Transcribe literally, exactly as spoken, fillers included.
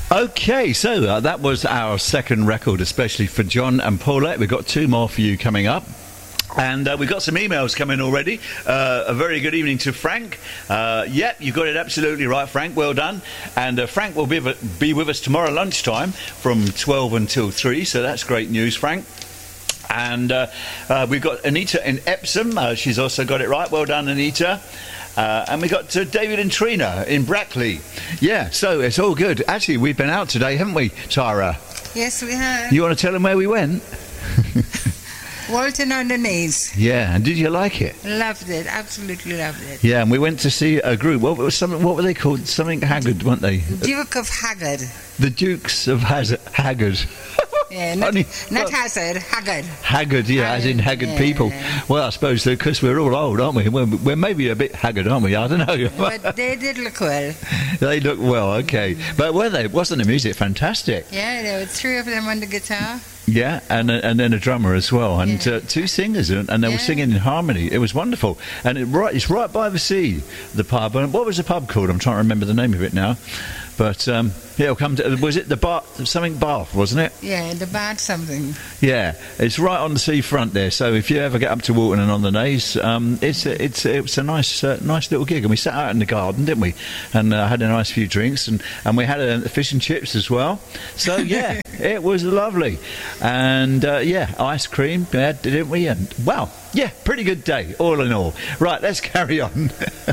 Okay, so uh, that was our second record, especially for John and Paulette. We've got two more for you coming up. And uh, we've got some emails coming already. Uh, a very good evening to Frank. Uh, yep, you got it absolutely right, Frank. Well done. And uh, Frank will be, be with us tomorrow lunchtime from twelve until three. So that's great news, Frank. And uh, uh, we've got Anita in Epsom. Uh, she's also got it right. Well done, Anita. Uh, and we got uh, David and Trina in Brackley. Yeah, so it's all good. Actually, we've been out today, haven't we, Tara? Yes, we have. You want to tell them where we went? Walton on the Knees. Yeah, and did you like it? Loved it, absolutely loved it. Yeah, and we went to see a group. What was something? What were they called? Something Haggard, weren't they? Duke of Haggard. The Dukes of Haz- Haggard. Yeah, not, Only, not well, Hazard, Haggard. Haggard, yeah, Haggard, as in haggard yeah. people. Well, I suppose because we're all old, aren't we? We're, we're maybe a bit haggard, aren't we? I don't know. But they did look well. They look well, okay. But were they? Wasn't the music fantastic? Yeah, there were three of them on the guitar. Yeah, and uh, and then a drummer as well, and Yeah. uh, two singers, and, and they Yeah. were singing in harmony. It was wonderful, and it right, it's right by the sea, the pub. And what was the pub called? I'm trying to remember the name of it now, but um, yeah, it'll come to. Was it the Bar? Something Bath, wasn't it? Yeah, the bad something. Yeah, it's right on the seafront there. So if you ever get up to Walton and on the Naze, um, it's a, it's a, it's a nice uh, nice little gig. And we sat out in the garden, didn't we? And uh, had a nice few drinks, and, and we had uh, fish and chips as well. So yeah, it was lovely. And uh, yeah, ice cream, yeah, didn't we? And wow, yeah, pretty good day all in all. Right, let's carry on.